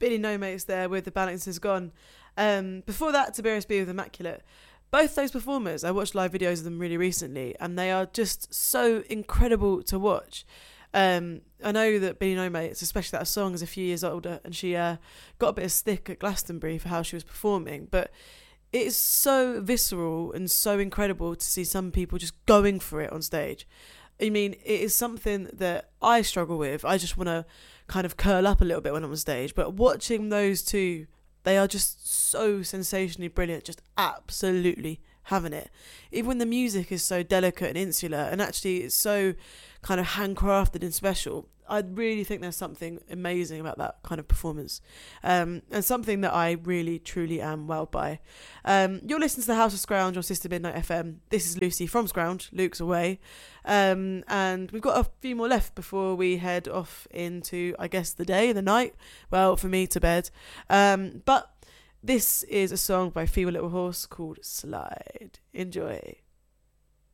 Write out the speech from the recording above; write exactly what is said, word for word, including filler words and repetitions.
Billy No Mates there with The Balance Is Gone. Um, before that, Tiberius B with Immaculate. Both those performers, I watched live videos of them really recently, and they are just so incredible to watch. Um, I know that Billy No Mates, especially that song, is a few years older, and she uh, got a bit of stick at Glastonbury for how she was performing, but it is so visceral and so incredible to see some people just going for it on stage. I mean, it is something that I struggle with. I just want to kind of curl up a little bit when I'm on stage, but watching those two, they are just so sensationally brilliant, just absolutely having it. Even when the music is so delicate and insular, and actually it's so kind of handcrafted and special, I really think there's something amazing about that kind of performance, um, and something that I really, truly am wowed by. Um, you're listening to The House of Scrounge on Sister Midnight F M. This is Lucy from Scrounge. Luke's away. Um, and we've got a few more left before we head off into, I guess, the day, the night. Well, for me, to bed. Um, but this is a song by Feeble Little Horse called Slide. Enjoy.